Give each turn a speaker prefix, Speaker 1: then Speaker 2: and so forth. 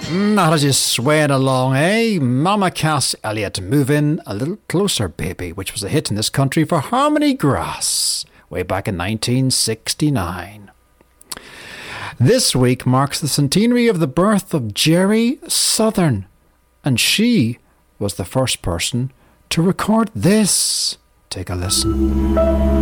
Speaker 1: How does you sway it along, eh? Mama Cass Elliot, Move In a Little Closer, Baby, which was a hit in this country for Harmony Grass way back in 1969. This week marks the centenary of the birth of Jerry Southern, and she was the first person to record this. Take a listen.